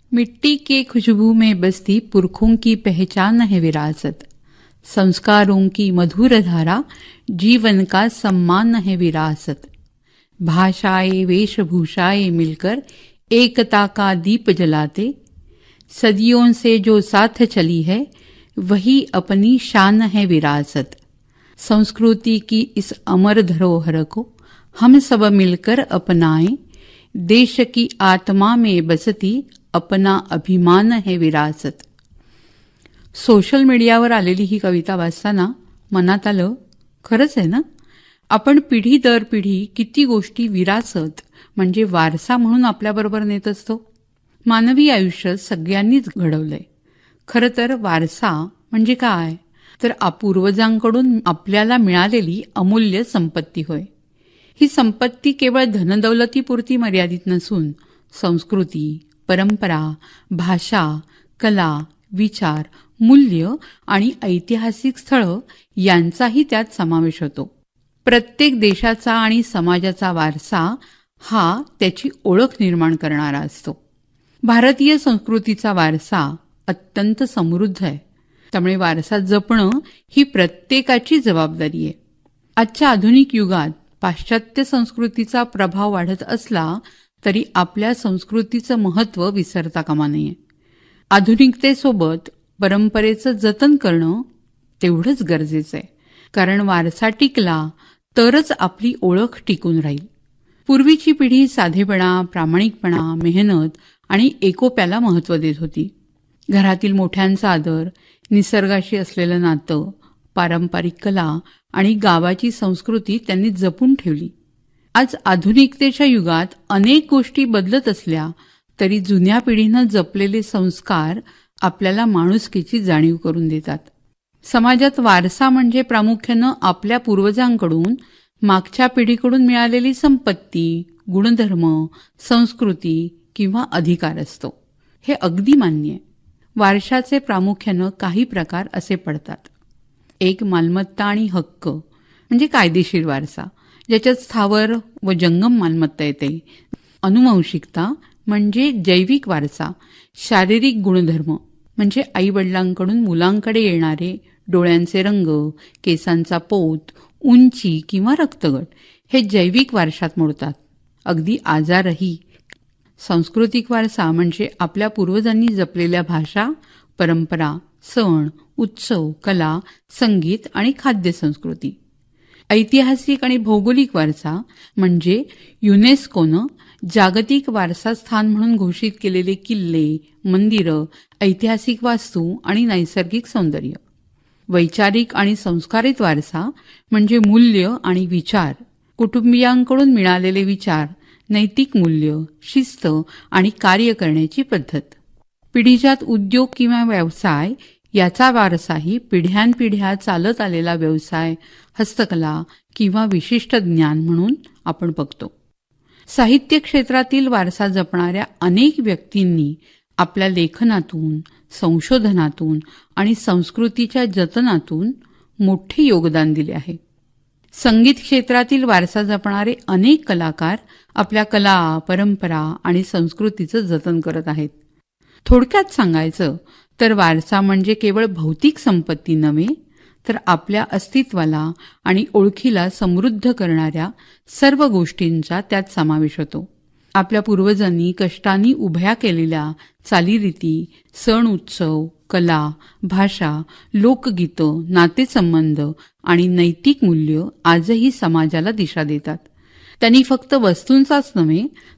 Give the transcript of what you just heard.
मिट्टी के खुशबू में बसती पुरखों की पहचान है विरासत, संस्कारों की मधुर धारा जीवन का सम्मान है विरासत। भाषाएं वेशभूषाएं मिलकर एकता का दीप जलाते, सदियों से जो साथ चली है वही अपनी शान है विरासत। संस्कृति की इस अमर धरोहर को हम सब मिलकर अपनाएं, देश की आत्मा में बसती अपना अभिमान है विरासत। सोशल मीडियावर आलेली ही कविता वाचताना मनात आलं, खरंच आहे ना, आपण पिढी दर पिढी किती गोष्टी विरासत म्हणजे वारसा म्हणून आपल्याबरोबर नेत असतो. मानवी आयुष्य सगळ्यांनीच घडवलंय. खरं तर वारसा म्हणजे काय, तर पूर्वजांकडून आपल्याला मिळालेली अमूल्य संपत्ती होय. ही संपत्ती केवळ धनदौलतीपुरती मर्यादित नसून संस्कृती, परंपरा, भाषा, कला, विचार, मूल्य आणि ऐतिहासिक स्थळं यांचाही त्यात समावेश होतो. प्रत्येक देशाचा आणि समाजाचा वारसा हा त्याची ओळख निर्माण करणारा असतो. भारतीय संस्कृतीचा वारसा अत्यंत समृद्ध आहे. त्यामुळे वारसा जपणं ही प्रत्येकाची जबाबदारी आहे. आजच्या आधुनिक युगात पाश्चात्य संस्कृतीचा प्रभाव वाढत असला तरी आपल्या संस्कृतीचं महत्त्व विसरता कामा नये. आधुनिकतेसोबत परंपरेचं जतन करणं तेवढंच गरजेचं आहे, कारण वारसा टिकला तरच आपली ओळख टिकून राहील. पूर्वीची पिढी साधेपणा, प्रामाणिकपणा, मेहनत आणि एकोप्याला महत्त्व देत होती. घरातील मोठ्यांचा आदर, निसर्गाशी असलेलं नातं, पारंपरिक कला आणि गावाची संस्कृती त्यांनी जपून ठेवली. आज आधुनिकतेच्या युगात अनेक गोष्टी बदलत असल्या तरी जुन्या पिढीनं जपलेले संस्कार आपल्याला माणुसकीची जाणीव करून देतात. समाजात वारसा म्हणजे प्रामुख्यानं आपल्या पूर्वजांकडून, मागच्या पिढीकडून मिळालेली संपत्ती, गुणधर्म, संस्कृती किंवा अधिकार असतो. हे अगदी मान्य आहे. वारशाचे प्रामुख्यानं काही प्रकार असे पडतात. एक, मालमत्ता आणि हक्क म्हणजे कायदेशीर वारसा, ज्याच्यात स्थावर व जंगम मालमत्ता येते. अनुवंशिकता म्हणजे जैविक वारसा, शारीरिक गुणधर्म म्हणजे आईवडिलांकडून मुलांकडे येणारे डोळ्यांचे रंग, केसांचा पोत, उंची किंवा रक्तगट हे जैविक वारशात मोडतात. अगदी आजारही. सांस्कृतिक वारसा म्हणजे आपल्या पूर्वजांनी जपलेल्या भाषा, परंपरा, सण, उत्सव, कला, संगीत आणि खाद्यसंस्कृती. ऐतिहासिक आणि भौगोलिक वारसा म्हणजे युनेस्कोनं जागतिक वारसा स्थान म्हणून घोषित केलेले किल्ले, मंदिरं, ऐतिहासिक वास्तू आणि नैसर्गिक सौंदर्य. वैचारिक आणि संस्कारित वारसा म्हणजे मूल्य आणि विचार, कुटुंबियांकडून मिळालेले विचार, नैतिक मूल्य, शिस्त आणि कार्य करण्याची पद्धत. पिढीजात उद्योग किंवा व्यवसाय याचा वारसाही पिढ्यानपिढ्या चालत आलेला व्यवसाय, हस्तकला किंवा विशिष्ट ज्ञान म्हणून आपण बघतो. साहित्य क्षेत्रातील वारसा जपणाऱ्या अनेक व्यक्तींनी आपल्या लेखनातून, संशोधनातून आणि संस्कृतीच्या जतनातून मोठे योगदान दिले आहे. संगीत क्षेत्रातील वारसा जपणारे अनेक कलाकार आपल्या कला, परंपरा आणि संस्कृतीचं जतन करत आहेत. थोडक्यात सांगायचं तर वारसा म्हणजे केवळ भौतिक संपत्ती नव्हे, तर आपल्या अस्तित्वाला आणि ओळखीला समृद्ध करणाऱ्या सर्व गोष्टींचा त्यात समावेश होतो. आपल्या पूर्वजांनी कष्टांनी उभ्या केलेल्या चालीरीती, सण उत्सव, कला, भाषा, लोकगीतं, नातेसंबंध आणि नैतिक मूल्य आजही समाजाला दिशा देतात. त्यांनी फक्त वस्तूंचाच नव्हे